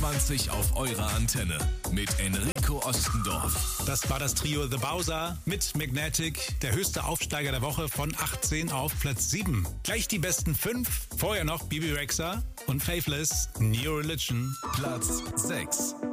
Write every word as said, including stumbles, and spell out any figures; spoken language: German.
zwanzig auf eurer Antenne mit Enrico Ostendorf. Das war das Trio The Bowser mit Magnetic, der höchste Aufsteiger der Woche von achtzehn auf Platz sieben. Gleich die besten fünf, vorher noch Bibi Rexha und Faithless, New Religion. Platz sechs.